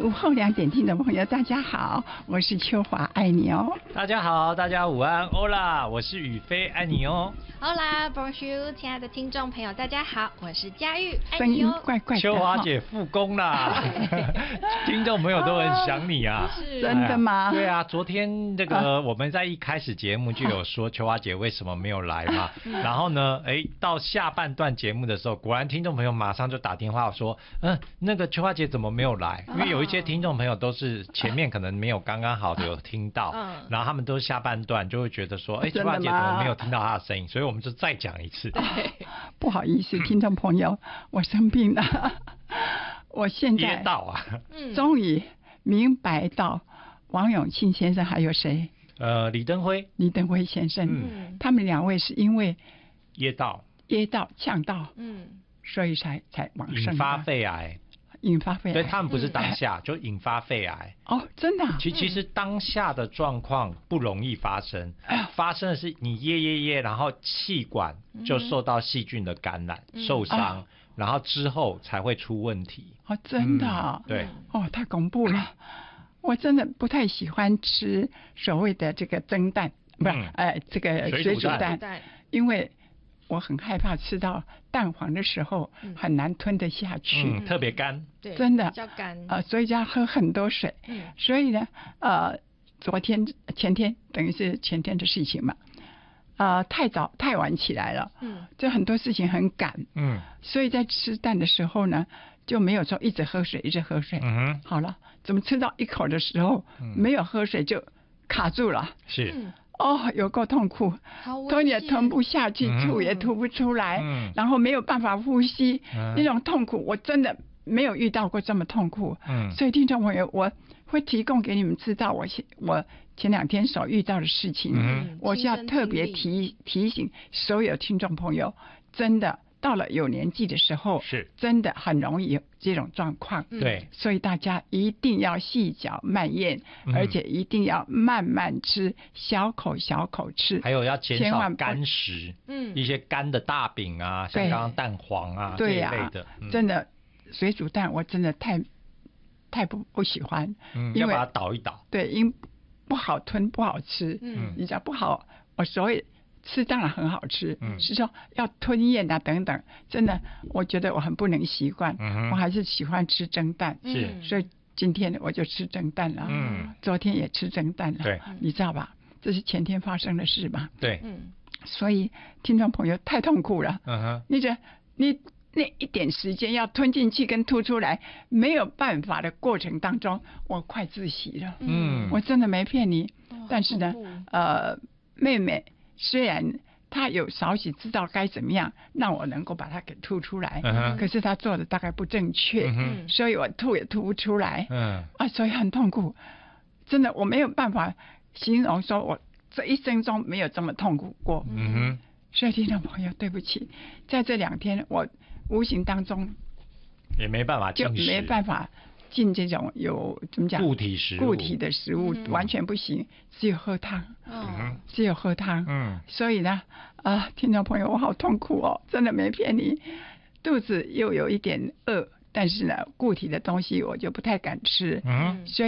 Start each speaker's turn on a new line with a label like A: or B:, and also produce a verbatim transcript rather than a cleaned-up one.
A: 午后两点听众朋友大家好，我是秋华，爱你哦。
B: 大家好，大家午安，欧啦，我是宇飞，爱你哦。
C: Hola Bonjour， 亲爱的听众朋友大家好，我是佳玉，爱
A: 声音
C: 你哦。
A: 怪怪的，
B: 秋华姐复工啦，听众朋友都很想你啊。
C: 是
A: 真的吗？
B: 对啊，昨天这个我们在一开始节目就有说秋华姐为什么没有来嘛，然后呢，哎，到下半段节目的时候，果然听众朋友马上就打电话说，嗯，那个秋华姐怎么没有来？因为有一些听众朋友都是前面可能没有刚刚好的有听到，然后他们都下半段就会觉得说，哎，秋华姐怎么没有听到她的声音？所以我们就再讲一次。
A: 不好意思，听众朋友，我生病了，我现在
B: 噎到啊，
A: 终于明白到王永庆先生还有谁？
B: 呃，李登辉、
A: 李登辉先生，
B: 嗯
A: 他们两位是因为
B: 噎到、
A: 噎到、呛到，
C: 嗯，
A: 所以才才往生的，
B: 引发肺癌。
A: 引发肺癌。
B: 对，他们不是当下、就引发肺癌。
A: 哦，真的啊、
B: 其其实当下的状况不容易发生，发生的是你噎噎噎，然后气管就受到细菌的感染、受伤，然后之后才会出问题。
A: 哦，真的啊、
B: 嗯对，
A: 哦，太恐怖了。我真的不太喜欢吃所谓的这个蒸蛋，不是，
B: 嗯
A: 呃，这个
B: 水煮
A: 水煮
B: 蛋
A: 蛋，因为我很害怕吃到蛋黄的时候很难吞得下去，
B: 嗯，特别干。
C: 对，
A: 真的
C: 比较干，
A: 呃，所以就要喝很多水。
C: 嗯
A: 所以呢，呃，昨天前天等于是前天的事情嘛，呃，太早太晚起来了，
C: 嗯，
A: 就很多事情很赶，
B: 嗯
A: 所以在吃蛋的时候呢，就没有说一直喝水，一直喝水。
B: 嗯哼，
A: 好了，怎么吃到一口的时候、
B: 嗯
A: 没有喝水就卡住了？
B: 是，
C: 嗯，
A: 哦，有够痛苦，
C: 好危
A: 吞也
C: 险
A: 吞不下去，
B: 嗯
A: 吐也吐不出来，
B: 嗯
A: 然后没有办法呼吸，
B: 嗯
A: 那种痛苦我真的没有遇到过这么痛苦。
B: 嗯
A: 所以听众朋友，我会提供给你们知道我现我前两天所遇到的事情，
B: 嗯
A: 我是要特别提提醒所有听众朋友，真的到了有年纪的时候，
B: 是，
A: 真的很容易有这种状况。
B: 对，
A: 所以大家一定要细嚼慢咽，
B: 嗯
A: 而且一定要慢慢吃，小口小口吃。
B: 还有要减少
A: 千万不
B: 干食，
C: 嗯
B: 一些干的大饼啊，像
A: 对
B: 刚刚蛋黄啊这
A: 对呀、
B: 一类的，嗯
A: 真的水煮蛋我真的太太不不喜欢，
B: 嗯，
A: 因为
B: 要把它倒一倒。
A: 对，因不好吞不好吃，
C: 嗯
A: 你知道不好，我所谓吃当然很好吃，
B: 嗯
A: 是说要吞咽啊等等，真的我觉得我很不能习惯，
B: 嗯哼
A: 我还是喜欢吃蒸蛋，
B: 是
C: 嗯
A: 所以今天我就吃蒸蛋了，
B: 嗯
A: 昨天也吃蒸蛋了，
B: 对，
A: 你知道吧？这是前天发生的事吧？
B: 对，
C: 嗯
A: 所以听众朋友太痛苦了，
B: 嗯哼，
A: 你这你那一点时间要吞进去跟吐出来没有办法的过程当中，我快窒息了。
B: 嗯
A: 我真的没骗你，
C: 哦
A: 但是呢
C: 好恐怖，
A: 呃，妹妹虽然她有少许知道该怎么样让我能够把它给吐出来，
B: 嗯哼
A: 可是她做的大概不正确，
B: 嗯哼
A: 所以我吐也吐不出来，
B: 嗯
A: 啊，所以很痛苦。真的，我没有办法形容说我这一生中没有这么痛苦过。
B: 嗯哼，
A: 所以听众朋友，对不起，在这两天我无形当中
B: 也没办法进
A: 就
B: 食，
A: 没办法进这种有怎么讲
B: 固体食物
A: 固体的食物，
C: 嗯
A: 完全不行，只有喝汤，
C: 哦
A: 只有喝汤。
B: 嗯
A: 所以呢，啊，听众朋友，我好痛苦哦，真的没骗你，肚子又有一点饿，但是呢，固体的东西我就不太敢吃，
B: 嗯。
A: 所以。